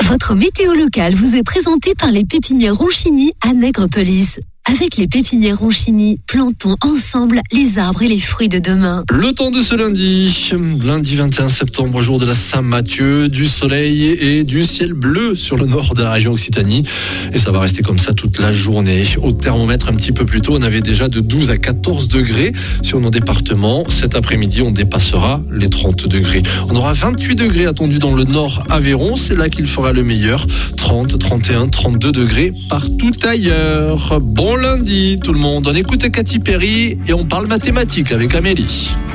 Votre météo locale vous est présentée par les pépinières Ronchini à Nègrepelisse. Avec les pépinières Ronchini, plantons ensemble les arbres et les fruits de demain. Le temps de ce lundi 21 septembre, jour de la Saint-Mathieu, du soleil et du ciel bleu sur le nord de la région Occitanie. Et ça va rester comme ça toute la journée. Au thermomètre, un petit peu plus tôt, on avait déjà de 12 à 14 degrés sur nos départements. Cet après-midi, on dépassera les 30 degrés. On aura 28 degrés attendus dans le nord Aveyron. C'est là qu'il fera le meilleur. 30, 31, 32 degrés partout ailleurs. Bon lundi tout le monde, on écoute Katy Perry et on parle mathématiques avec Amélie.